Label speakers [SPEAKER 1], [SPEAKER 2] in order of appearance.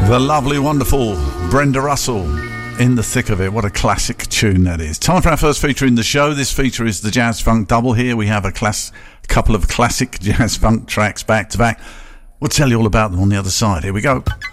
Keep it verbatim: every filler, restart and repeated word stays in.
[SPEAKER 1] The lovely, wonderful Brenda Russell, In the Thick of It. What a classic tune that is. Time for our first feature in the show. This feature is the Jazz Funk Double. Here we have a class, couple of classic jazz funk tracks back to back. We'll tell you all about them on the other side. Here we go.